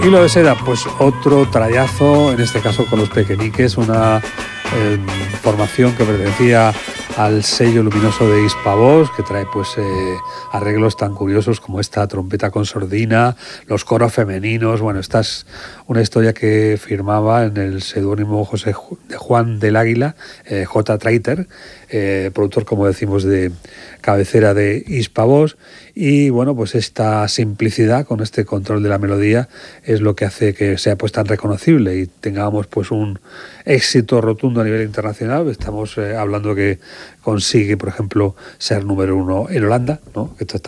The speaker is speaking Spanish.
Hilo de Seda, pues otro trayazo, en este caso con los Pequeñiques, una formación que pertenecía al sello luminoso de Hispavox, que trae pues arreglos tan curiosos como esta trompeta con sordina, los coros femeninos. Bueno, esta es una historia que firmaba en el seudónimo de Juan del Águila, J. Traiter, productor, como decimos, de cabecera de Hispavox. Y bueno, pues esta simplicidad con este control de la melodía es lo que hace que sea pues tan reconocible y tengamos pues un éxito rotundo a nivel internacional. Estamos hablando que consigue, por ejemplo, ser número 1 en Holanda, ¿no? Esto está